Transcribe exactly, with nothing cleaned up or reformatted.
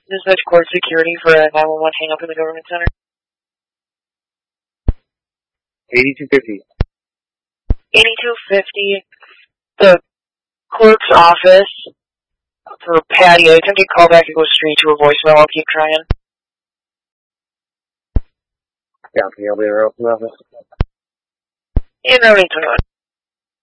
Dispatch court security for a nine one one hang up in the government center. eighty-two fifty. eighty-two fifty. The clerk's office for Patty. I attempted to call back and go straight to a voicemail. I'll keep trying. Yeah, can you help me around from the office? In routing twenty-one.